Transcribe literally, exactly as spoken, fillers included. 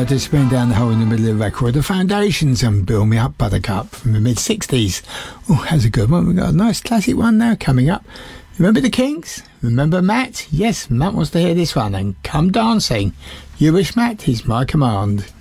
uh, disappearing down the hole in the middle of the record. The Foundations and Build Me Up Buttercup from the mid sixties. Oh, that's a good one. We've got a nice classic one now coming up. Remember the Kinks? Remember Matt? Yes, Matt wants to hear this one. And Come Dancing. You wish, Matt, is my command.